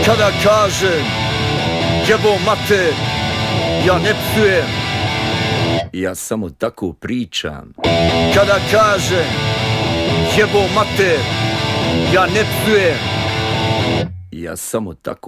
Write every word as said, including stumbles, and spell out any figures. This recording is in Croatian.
Kada kažem jebo mater, ja ne psujem, ja samo tako pričam. Kada kažem jebo mater, ja ne psujem, ja samo tako